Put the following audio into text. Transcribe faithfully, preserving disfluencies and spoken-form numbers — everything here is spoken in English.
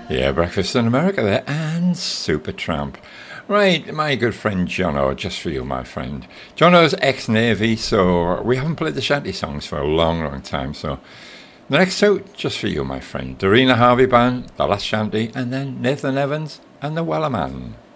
Yeah, Breakfast in America there, and Supertramp. Right, my good friend Jono, just for you, my friend. Jono's ex-Navy, so we haven't played the shanty songs for a long, long time, so the next two, just for you, my friend. Dorina Harvey Band, The Last Shanty, and then Nathan Evans and The Wellerman.